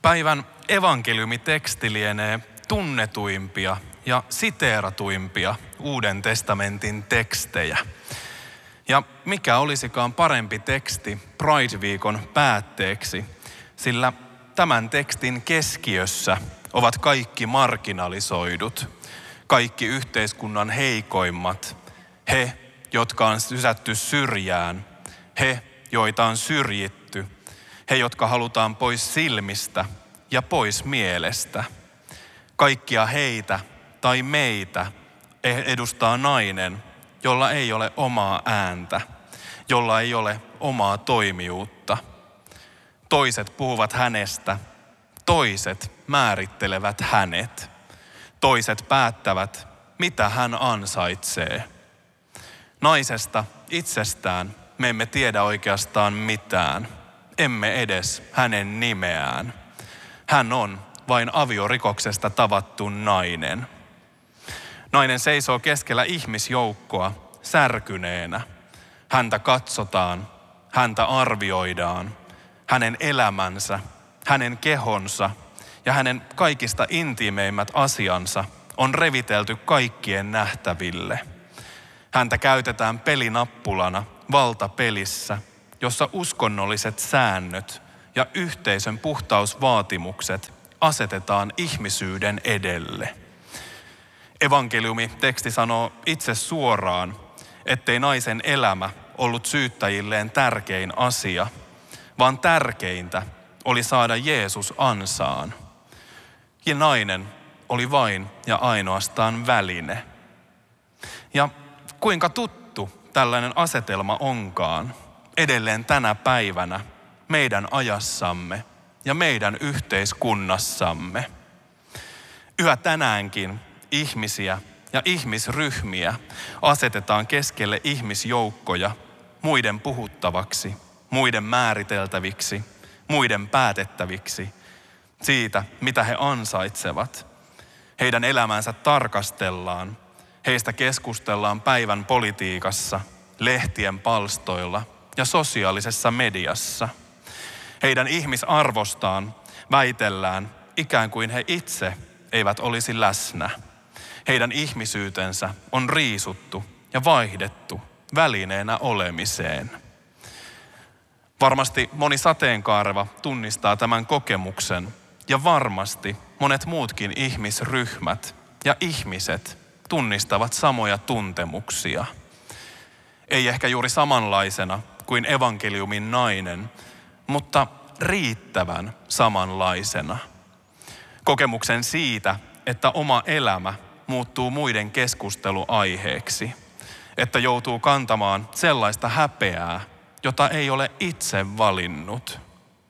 Päivän evankeliumiteksti lienee tunnetuimpia ja siteeratuimpia Uuden testamentin tekstejä. Ja mikä olisikaan parempi teksti Pride-viikon päätteeksi, sillä tämän tekstin keskiössä ovat kaikki marginalisoidut, kaikki yhteiskunnan heikoimmat, he, jotka on sysätty syrjään, he, joita on syrjitty, he, jotka halutaan pois silmistä ja pois mielestä. Kaikkia heitä tai meitä edustaa nainen, jolla ei ole omaa ääntä, jolla ei ole omaa toimijuutta. Toiset puhuvat hänestä, toiset määrittelevät hänet. Toiset päättävät, mitä hän ansaitsee. Naisesta itsestään me emme tiedä oikeastaan mitään, emme edes hänen nimeään. Hän on vain aviorikoksesta tavattu nainen. Nainen seisoo keskellä ihmisjoukkoa särkyneenä. Häntä katsotaan, häntä arvioidaan, hänen elämänsä, hänen kehonsa ja hänen kaikista intiimeimmät asiansa on revitelty kaikkien nähtäville. Häntä käytetään pelinappulana valtapelissä, jossa uskonnolliset säännöt ja yhteisön puhtausvaatimukset asetetaan ihmisyyden edelle. Evankeliumi-teksti sanoo itse suoraan, ettei naisen elämä ollut syyttäjilleen tärkein asia, vaan tärkeintä oli saada Jeesus ansaan. Ja nainen oli vain ja ainoastaan väline. Ja kuinka tuttu tällainen asetelma onkaan edelleen tänä päivänä meidän ajassamme ja meidän yhteiskunnassamme. Yhä tänäänkin ihmisiä ja ihmisryhmiä asetetaan keskelle ihmisjoukkoja muiden puhuttavaksi, muiden määriteltäviksi, muiden päätettäviksi siitä, mitä he ansaitsevat. Heidän elämänsä tarkastellaan, heistä keskustellaan päivän politiikassa, lehtien palstoilla ja sosiaalisessa mediassa. Heidän ihmisarvostaan väitellään ikään kuin he itse eivät olisi läsnä. Heidän ihmisyytensä on riisuttu ja vaihdettu välineenä olemiseen. Varmasti moni sateenkaareva tunnistaa tämän kokemuksen ja varmasti monet muutkin ihmisryhmät ja ihmiset tunnistavat samoja tuntemuksia. Ei ehkä juuri samanlaisena kuin evankeliumin nainen, mutta riittävän samanlaisena. Kokemuksen siitä, että oma elämä muuttuu muiden keskusteluaiheeksi, että joutuu kantamaan sellaista häpeää, jota ei ole itse valinnut.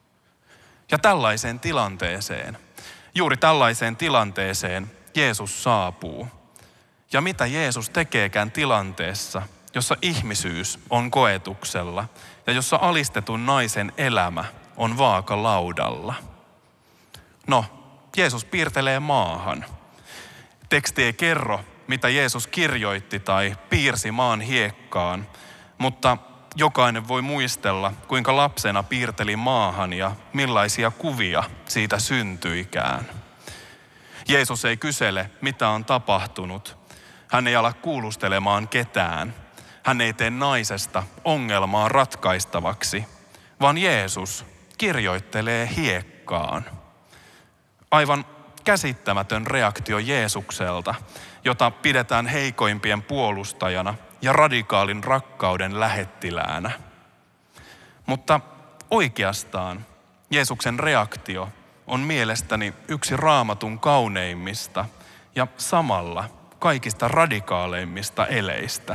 Ja tällaiseen tilanteeseen, juuri tällaiseen tilanteeseen Jeesus saapuu. Ja mitä Jeesus tekeekään tilanteessa, jossa ihmisyys on koetuksella ja jossa alistetun naisen elämä on vaakalaudalla? No, Jeesus piirtelee maahan. Teksti ei kerro, mitä Jeesus kirjoitti tai piirsi maan hiekkaan, mutta jokainen voi muistella, kuinka lapsena piirteli maahan ja millaisia kuvia siitä syntyikään. Jeesus ei kysele, mitä on tapahtunut. Hän ei ala kuulustelemaan ketään. Hän ei tee naisesta ongelmaa ratkaistavaksi, vaan Jeesus kirjoittelee hiekkaan. Aivan käsittämätön reaktio Jeesukselta, jota pidetään heikoimpien puolustajana ja radikaalin rakkauden lähettiläänä. Mutta oikeastaan Jeesuksen reaktio on mielestäni yksi Raamatun kauneimmista ja samalla kaikista radikaaleimmista eleistä.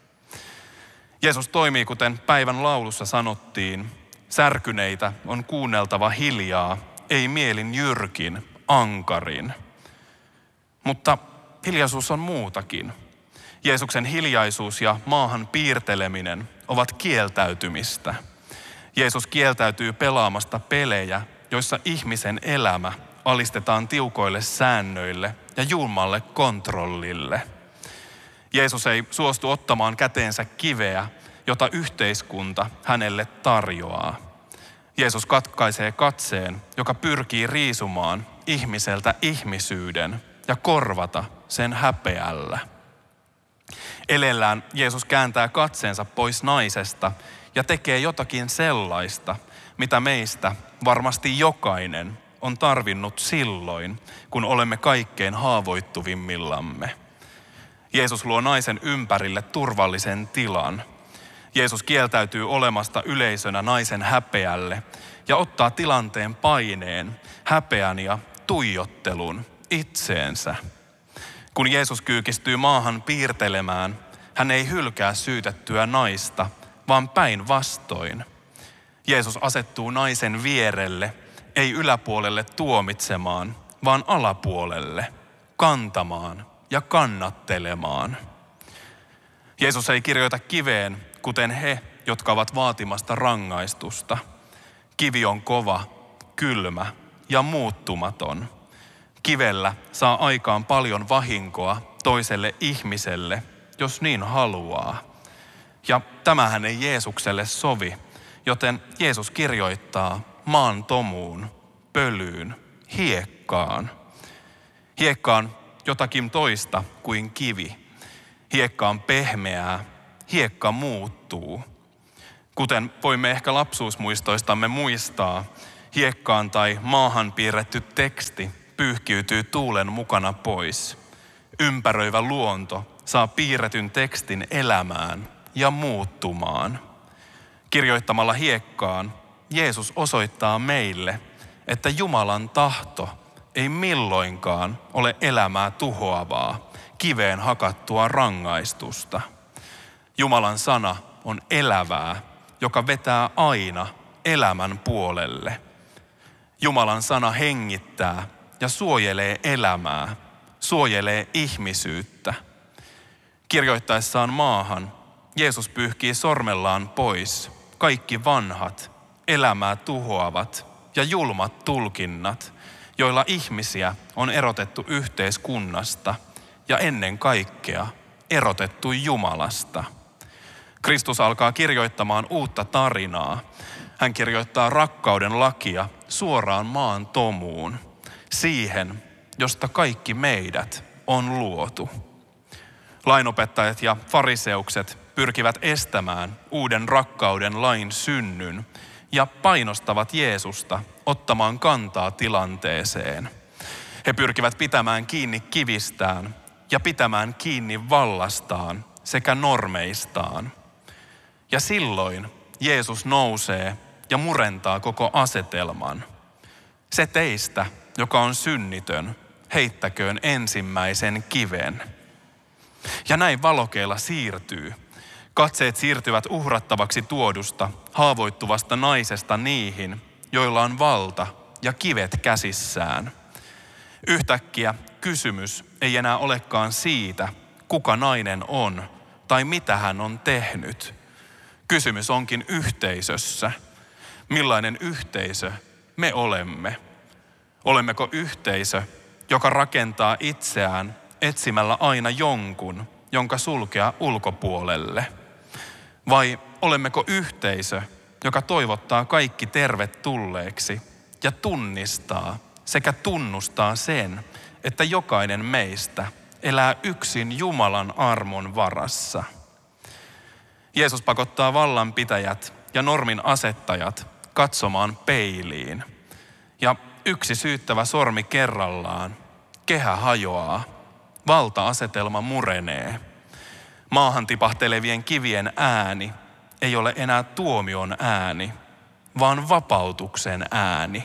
Jeesus toimii, kuten päivän laulussa sanottiin, särkyneitä on kuunneltava hiljaa, ei mielin jyrkin, ankarin. Mutta hiljaisuus on muutakin. Jeesuksen hiljaisuus ja maahan piirteleminen ovat kieltäytymistä. Jeesus kieltäytyy pelaamasta pelejä, joissa ihmisen elämä alistetaan tiukoille säännöille ja julmalle kontrollille. Jeesus ei suostu ottamaan käteensä kiveä, jota yhteiskunta hänelle tarjoaa. Jeesus katkaisee katseen, joka pyrkii riisumaan ihmiseltä ihmisyyden ja korvata sen häpeällä. Elellään Jeesus kääntää katseensa pois naisesta ja tekee jotakin sellaista, mitä meistä varmasti jokainen on tarvinnut silloin, kun olemme kaikkein haavoittuvimmillamme. Jeesus luo naisen ympärille turvallisen tilan. Jeesus kieltäytyy olemasta yleisönä naisen häpeälle ja ottaa tilanteen paineen, häpeän ja tuijottelun itseensä. Kun Jeesus kyykistyy maahan piirtelemään, hän ei hylkää syytettyä naista, vaan päinvastoin. Jeesus asettuu naisen vierelle, ei yläpuolelle tuomitsemaan, vaan alapuolelle, kantamaan ja kannattelemaan. Jeesus ei kirjoita kiveen, kuten he, jotka ovat vaatimasta rangaistusta. Kivi on kova, kylmä ja muuttumaton. Kivellä saa aikaan paljon vahinkoa toiselle ihmiselle, jos niin haluaa. Ja tämähän ei Jeesukselle sovi, joten Jeesus kirjoittaa maan tomuun, pölyyn, hiekkaan. Hiekka on jotakin toista kuin kivi. Hiekka on pehmeää, hiekka muuttuu. Kuten voimme ehkä lapsuusmuistoistamme muistaa, hiekkaan tai maahan piirretty teksti pyyhkiytyy tuulen mukana pois. Ympäröivä luonto saa piirretyn tekstin elämään ja muuttumaan. Kirjoittamalla hiekkaan Jeesus osoittaa meille, että Jumalan tahto ei milloinkaan ole elämää tuhoavaa, kiveen hakattua rangaistusta. Jumalan sana on elävää, joka vetää aina elämän puolelle. Jumalan sana hengittää ja suojelee elämää, suojelee ihmisyyttä. Kirjoittaessaan maahan Jeesus pyyhkii sormellaan pois kaikki vanhat, elämää tuhoavat ja julmat tulkinnat, joilla ihmisiä on erotettu yhteiskunnasta ja ennen kaikkea erotettu Jumalasta. Kristus alkaa kirjoittamaan uutta tarinaa. Hän kirjoittaa rakkauden lakia suoraan maan tomuun, siihen, josta kaikki meidät on luotu. Lainopettajat ja fariseukset pyrkivät estämään uuden rakkauden lain synnyn ja painostavat Jeesusta ottamaan kantaa tilanteeseen. He pyrkivät pitämään kiinni kivistään ja pitämään kiinni vallastaan sekä normeistaan. Ja silloin Jeesus nousee ja murentaa koko asetelman. Se teistä, joka on synnitön, heittäköön ensimmäisen kiven. Ja näin valokeila siirtyy. Katseet siirtyvät uhrattavaksi tuodusta, haavoittuvasta naisesta niihin, joilla on valta ja kivet käsissään. Yhtäkkiä kysymys ei enää olekaan siitä, kuka nainen on tai mitä hän on tehnyt. Kysymys onkin yhteisössä. Millainen yhteisö me olemme? Olemmeko yhteisö, joka rakentaa itseään etsimällä aina jonkun, jonka sulkea ulkopuolelle? Vai olemmeko yhteisö, joka toivottaa kaikki tervetulleeksi ja tunnistaa sekä tunnustaa sen, että jokainen meistä elää yksin Jumalan armon varassa? Jeesus pakottaa vallanpitäjät ja normin asettajat katsomaan peiliin. Ja yksi syyttävä sormi kerrallaan, kehä hajoaa, valta-asetelma murenee. Maahan tipahtelevien kivien ääni ei ole enää tuomion ääni, vaan vapautuksen ääni.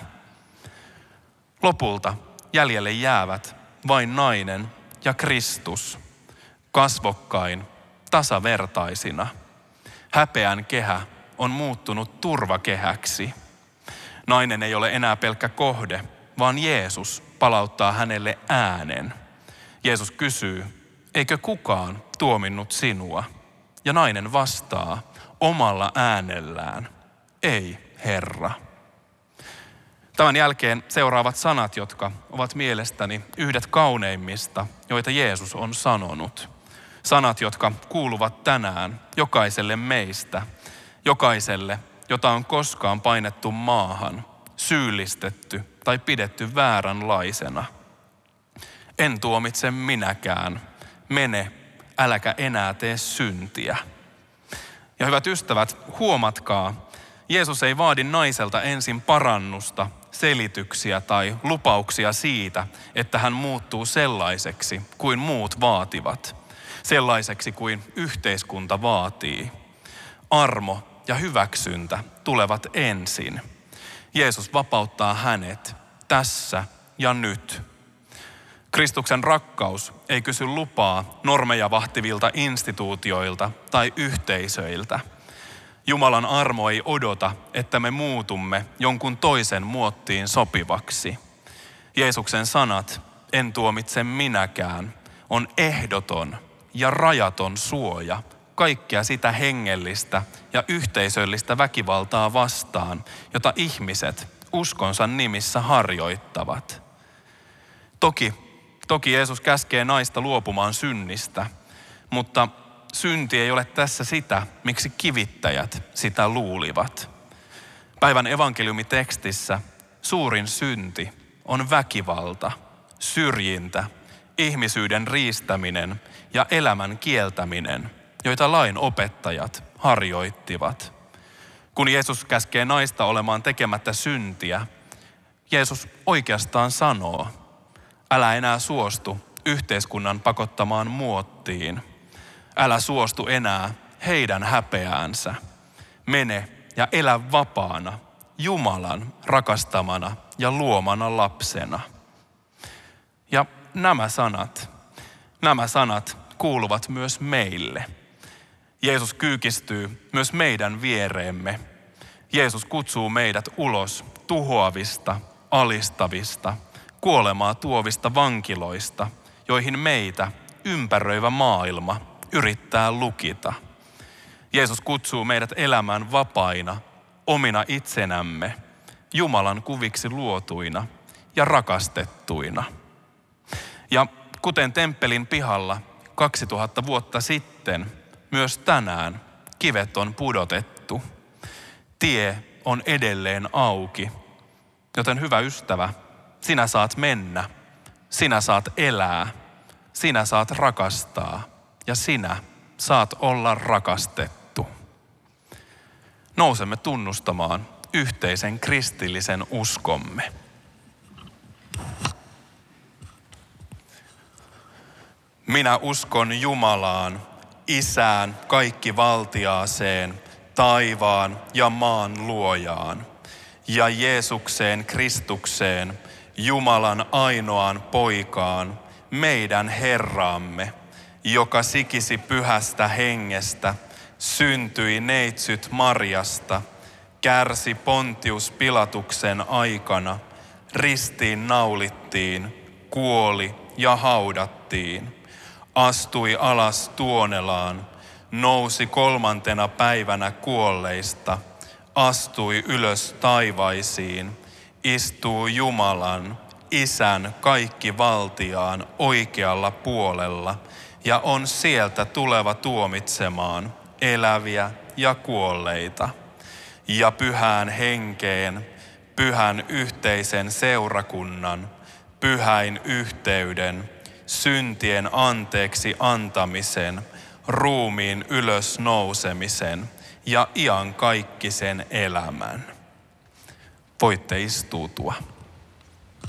Lopulta jäljelle jäävät vain nainen ja Kristus, kasvokkain, tasavertaisina. Häpeän kehä on muuttunut turvakehäksi. Nainen ei ole enää pelkkä kohde, vaan Jeesus palauttaa hänelle äänen. Jeesus kysyy, eikö kukaan tuominnut sinua? Ja nainen vastaa omalla äänellään, ei Herra. Tämän jälkeen seuraavat sanat, jotka ovat mielestäni yhdet kauneimmista, joita Jeesus on sanonut. Sanat, jotka kuuluvat tänään jokaiselle meistä, jokaiselle, jota on koskaan painettu maahan, syyllistetty tai pidetty vääränlaisena. En tuomitse minäkään. Mene, äläkä enää tee syntiä. Ja hyvät ystävät, huomatkaa, Jeesus ei vaadi naiselta ensin parannusta, selityksiä tai lupauksia siitä, että hän muuttuu sellaiseksi kuin muut vaativat, sellaiseksi kuin yhteiskunta vaatii. Armo ja hyväksyntä tulevat ensin. Jeesus vapauttaa hänet tässä ja nyt. Kristuksen rakkaus ei kysy lupaa normeja vahtivilta instituutioilta tai yhteisöiltä. Jumalan armo ei odota, että me muutumme jonkun toisen muottiin sopivaksi. Jeesuksen sanat, en tuomitse minäkään, on ehdoton ja rajaton suoja kaikkea sitä hengellistä ja yhteisöllistä väkivaltaa vastaan, jota ihmiset uskonsa nimissä harjoittavat. Toki Jeesus käskee naista luopumaan synnistä, mutta synti ei ole tässä sitä, miksi kivittäjät sitä luulivat. Päivän evankeliumitekstissä suurin synti on väkivalta, syrjintä, ihmisyyden riistäminen ja elämän kieltäminen, joita lain opettajat harjoittivat. Kun Jeesus käskee naista olemaan tekemättä syntiä, Jeesus oikeastaan sanoo, älä enää suostu yhteiskunnan pakottamaan muottiin. Älä suostu enää heidän häpeäänsä. Mene ja elä vapaana, Jumalan rakastamana ja luomana lapsena. Ja nämä sanat kuuluvat myös meille. Jeesus kyykistyy myös meidän viereemme. Jeesus kutsuu meidät ulos tuhoavista, alistavista, kuolemaa tuovista vankiloista, joihin meitä ympäröivä maailma yrittää lukita. Jeesus kutsuu meidät elämään vapaina, omina itsenämme, Jumalan kuviksi luotuina ja rakastettuina. Ja kuten temppelin pihalla 2000 vuotta sitten, myös tänään kivet on pudotettu. Tie on edelleen auki, joten hyvä ystävä, sinä saat mennä, sinä saat elää, sinä saat rakastaa ja sinä saat olla rakastettu. Nousemme tunnustamaan yhteisen kristillisen uskomme. Minä uskon Jumalaan, Isään kaikkivaltiaaseen, taivaan ja maan luojaan, ja Jeesukseen Kristukseen, Jumalan ainoaan poikaan, meidän Herraamme, joka sikisi pyhästä hengestä, syntyi neitsyt Marjasta, kärsi Pontius Pilatuksen aikana, ristiin naulittiin, kuoli ja haudattiin, astui alas tuonelaan, nousi 3. päivänä kuolleista, astui ylös taivaisiin, istuu Jumalan, Isän kaikkivaltiaan oikealla puolella ja on sieltä tuleva tuomitsemaan eläviä ja kuolleita. Ja pyhään henkeen, pyhän yhteisen seurakunnan, pyhäin yhteyden, syntien anteeksi antamisen, ruumiin ylös nousemisen ja iankaikkisen elämän. Voitte istuutua.